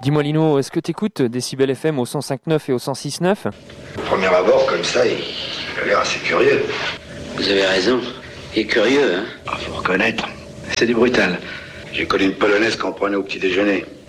Dis-moi Lino, est-ce que t'écoutes Décibel FM au 105.9 et au 106.9 ? Au premier abord, comme ça, il a l'air assez curieux. Vous avez raison. Il est curieux, hein ? Faut reconnaître. C'est du brutal. J'ai connu une polonaise qu'on prenait au petit déjeuner.